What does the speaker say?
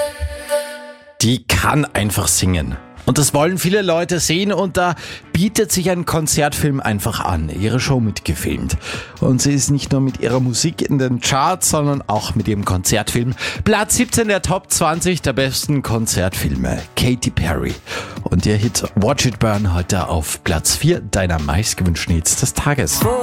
Die kann einfach singen. Und das wollen viele Leute sehen und da bietet sich ein Konzertfilm einfach an. Ihre Show mitgefilmt. Und sie ist nicht nur mit ihrer Musik in den Charts, sondern auch mit ihrem Konzertfilm. Platz 17 der Top 20 der besten Konzertfilme. Katy Perry. Und ihr Hit Watch It Burn heute auf Platz 4 deiner meistgewünschten Hits des Tages.